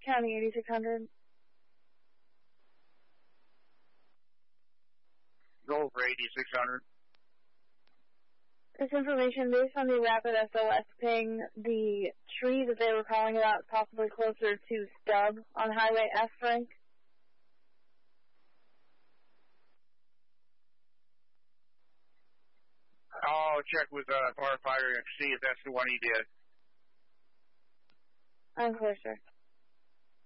County 8600. Go over 8600. This information based on the rapid SOS ping, the tree that they were calling about is possibly closer to Stub on Highway F, Frank. I'll check with firefighter and see if that's the one he did. I'm clear, sir.